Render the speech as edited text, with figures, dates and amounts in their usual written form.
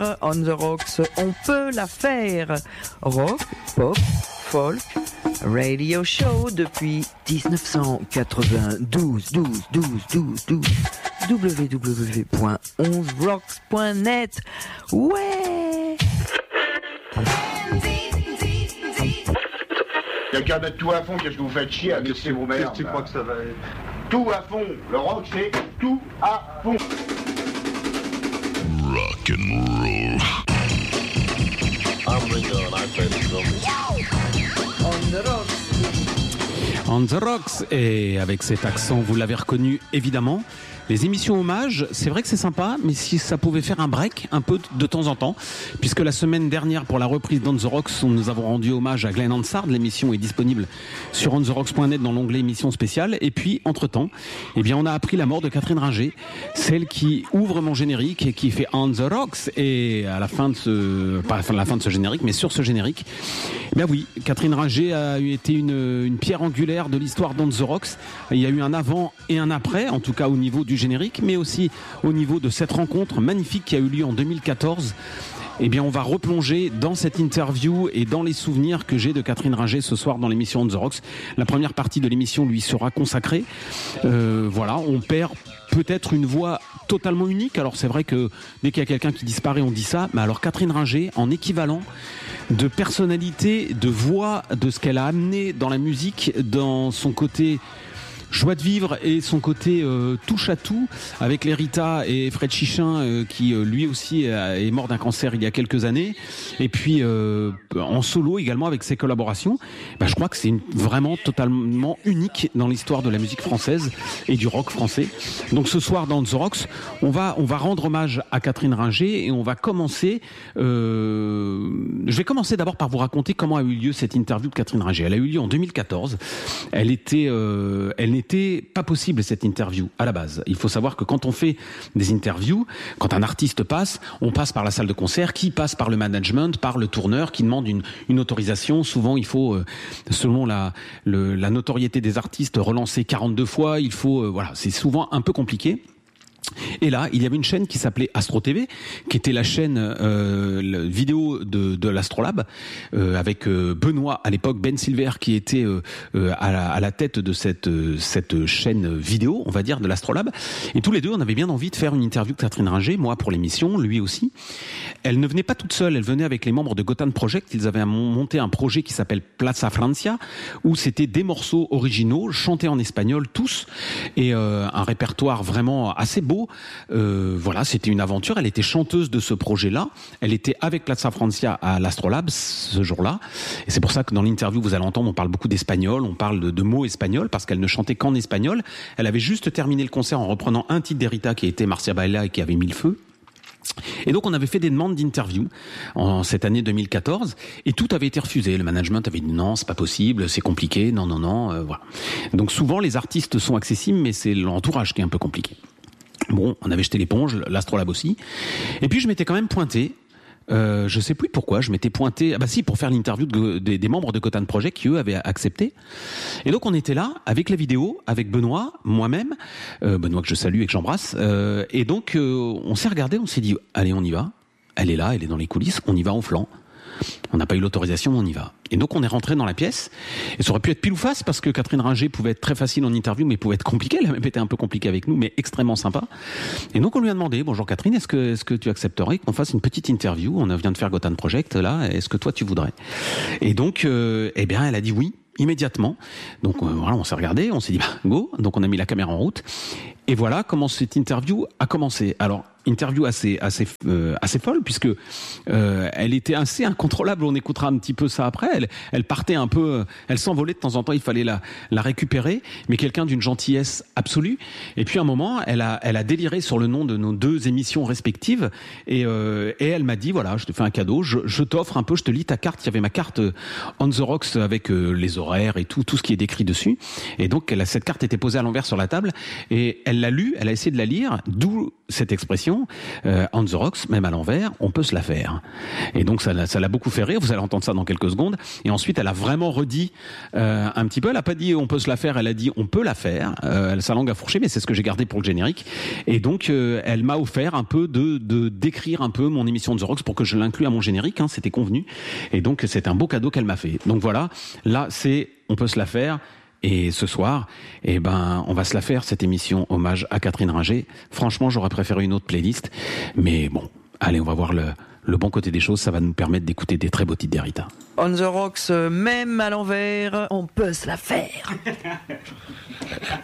On the Rocks, on peut la faire. Rock, pop, folk, radio show depuis 1992. www.11rocks.net. Ouais. Y'a qu'à mettre tout à fond, qu'est-ce que vous faites chier à mixer vos merdes? Qu'est-ce que tu crois que ça va être? Tout à fond, le rock c'est tout à fond. Rock and roll. I'm Ringo and I play the drums. On the Rocks. On the Rocks, et avec cet accent, vous l'avez reconnu évidemment. Les émissions hommages, c'est vrai que c'est sympa, mais si ça pouvait faire un break un peu de temps en temps, puisque la semaine dernière, pour la reprise d'On the Rocks, nous avons rendu hommage à Glenn Hansard. L'émission est disponible sur ontherocks.net dans l'onglet émission spéciale. Et puis, entre-temps, eh bien, on a appris la mort de Catherine Ringer, celle qui ouvre mon générique et qui fait On the Rocks. Et à la fin de ce, pas à la fin de ce générique, mais sur ce générique, eh bien oui, Catherine Ringer a été une pierre angulaire de l'histoire d'On the Rocks. Il y a eu un avant et un après, en tout cas au niveau du générique, mais aussi au niveau de cette rencontre magnifique qui a eu lieu en 2014. Eh bien, on va replonger dans cette interview et dans les souvenirs que j'ai de Catherine Ringer ce soir dans l'émission On the Rocks. La première partie de l'émission lui sera consacrée. Voilà, on perd peut-être une voix totalement unique. Alors c'est vrai que dès qu'il y a quelqu'un qui disparaît, on dit ça. Mais alors Catherine Ringer, en équivalent de personnalité, de voix, de ce qu'elle a amené dans la musique, dans son côté joie de vivre et son côté touche à tout, avec les Rita et Fred Chichin qui lui aussi est mort d'un cancer il y a quelques années, et puis en solo également avec ses collaborations. Je crois que c'est vraiment totalement unique dans l'histoire de la musique française et du rock français. Donc ce soir dans The Rocks, on va rendre hommage à Catherine Ringer, et on va commencer je vais commencer d'abord par vous raconter comment a eu lieu cette interview de Catherine Ringer. Elle a eu lieu en 2014. Elle n'était pas possible, cette interview, à la base. Il faut savoir que quand on fait des interviews, quand un artiste passe, on passe par la salle de concert, qui passe par le management, par le tourneur, qui demande une autorisation. Souvent, il faut, selon la notoriété des artistes, relancer 42 fois. Il faut, voilà, c'est souvent un peu compliqué. Et là, il y avait une chaîne qui s'appelait Astro TV, qui était la chaîne vidéo de l'Astrolabe, avec Benoît à l'époque, Ben Silver qui était à la tête de cette chaîne vidéo, on va dire, de l'Astrolabe. Et tous les deux, on avait bien envie de faire une interview de Catherine Ringer, moi pour l'émission, lui aussi. Elle ne venait pas toute seule, elle venait avec les membres de Gotham Project. Ils avaient monté un projet qui s'appelle Plaza Francia, où c'était des morceaux originaux, chantés en espagnol tous, et un répertoire vraiment assez beau. Voilà, c'était une aventure. Elle était chanteuse de ce projet-là. Elle était avec Plaza Francia à l'Astrolabe ce jour-là. Et c'est pour ça que dans l'interview, vous allez entendre, on parle beaucoup d'espagnol, on parle de mots espagnols, parce qu'elle ne chantait qu'en espagnol. Elle avait juste terminé le concert en reprenant un titre d'Erita qui était Marcia Baila et qui avait mis le feu. Et donc on avait fait des demandes d'interview en cette année 2014, et tout avait été refusé. Le management avait dit non, c'est pas possible, c'est compliqué, non, voilà. Donc souvent les artistes sont accessibles, mais c'est l'entourage qui est un peu compliqué. Bon, on avait jeté l'éponge, l'Astrolabe aussi. Et puis je m'étais quand même pointé. Je sais plus pourquoi, je m'étais pointé. Pour faire l'interview des membres de Gotham Project qui eux avaient accepté. Et donc on était là avec la vidéo, avec Benoît, moi-même, Benoît que je salue et que j'embrasse. Et donc on s'est regardé, on s'est dit allez, on y va. Elle est là, elle est dans les coulisses, on y va en flanc. On n'a pas eu l'autorisation, on y va. Et donc on est rentré dans la pièce, et ça aurait pu être pile ou face, parce que Catherine Ringer pouvait être très facile en interview, mais pouvait être compliquée. Elle a même été un peu compliquée avec nous, mais extrêmement sympa. Et donc on lui a demandé, bonjour Catherine, est-ce que tu accepterais qu'on fasse une petite interview? On vient de faire Gotham Project, là, est-ce que toi tu voudrais? Et donc, eh bien, elle a dit oui, immédiatement. Donc voilà, on s'est regardé, on s'est dit go. Donc on a mis la caméra en route. Et voilà comment cette interview a commencé. Alors, interview assez folle, puisque elle était assez incontrôlable. On écoutera un petit peu ça après. Elle partait un peu, elle s'envolait de temps en temps. Il fallait la récupérer, mais quelqu'un d'une gentillesse absolue. Et puis à un moment, elle a déliré sur le nom de nos deux émissions respectives, et elle m'a dit voilà, je te fais un cadeau, je t'offre un peu, je te lis ta carte. Il y avait ma carte On the Rocks avec les horaires et tout ce qui est décrit dessus. Et donc cette carte était posée à l'envers sur la table, et elle l'a lue, elle a essayé de la lire, d'où cette expression. l'émission, On the Rocks, même à l'envers, on peut se la faire. Et donc ça l'a beaucoup fait rire, vous allez entendre ça dans quelques secondes. Et ensuite, elle a vraiment redit un petit peu, elle a pas dit on peut se la faire, elle a dit on peut la faire. Sa langue a fourché, mais c'est ce que j'ai gardé pour le générique. Et donc, elle m'a offert un peu de d'écrire un peu mon émission The Rocks pour que je l'inclue à mon générique, hein, c'était convenu. Et donc, c'est un beau cadeau qu'elle m'a fait. Donc voilà, là, c'est on peut se la faire. Et ce soir, on va se la faire, cette émission hommage à Catherine Ringer. Franchement, j'aurais préféré une autre playlist. Mais bon, allez, on va voir le bon côté des choses. Ça va nous permettre d'écouter des très beaux titres d'Erita. On the Rocks, même à l'envers, on peut se la faire.